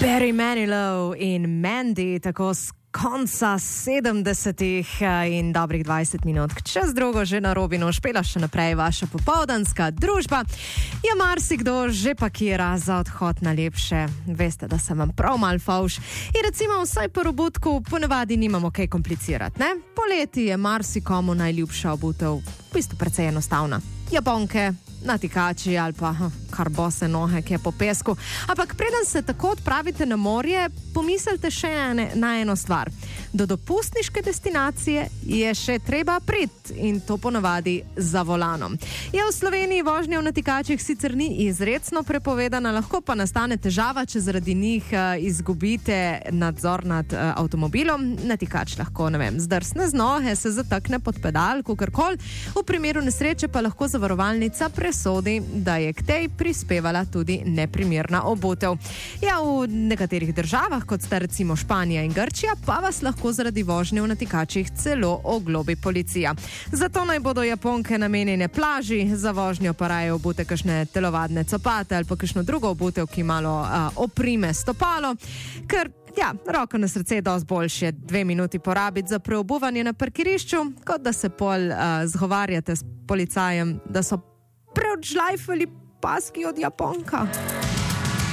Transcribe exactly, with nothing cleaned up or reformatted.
Barry Manilow in Mandy, tako z konca sedemdesetih in dobrih dvajset minut čez drugo že na Robinu špela še naprej vaša popoldanska družba. Je marsikdo že pakira za odhod na lepše. Veste, da sem vam prav mal favš. In recimo vsaj po robotku ponavadi nimamo kaj komplicirati, ne? Poleti je marsikomu najljubša obutev v bistvu precej enostavna. Japonke, natikači ali pa kar bose nohe, ki je po pesku. Ampak preden se tako odpravite na morje, pomislite še ene, na eno stvar. Do dopustniške destinacije je še treba priti in to ponavadi za volanom. Je v Sloveniji vožnja v natikačih sicer ni izrecno prepovedana, lahko pa nastane težava, če zaradi njih uh, izgubite nadzor nad uh, avtomobilom. Natikač lahko, ne vem, zdrsne z nohe, se zatakne pod pedal, kakorkoli. V primeru nesreče pa lahko zavarovalnica presodi, da je k tej prispevala tudi neprimerna obutev. Ja, v nekaterih državah, kot sta recimo Španija in Grčija, pa vas lahko zaradi vožnje v natikačih celo oglobi policija. Zato naj bodo Japonke namenjene plaži, za vožnjo pa raje obute kakšne telovadne copate ali pa kakšno drugo obutev, ki malo a, oprime stopalo, ker ja, roko na srce je dosti boljše dve minuti porabiti za preobuvanje na parkirišču, kot da se pol a, zgovarjate s policajem, da so preodžlajfali paski od Japonka.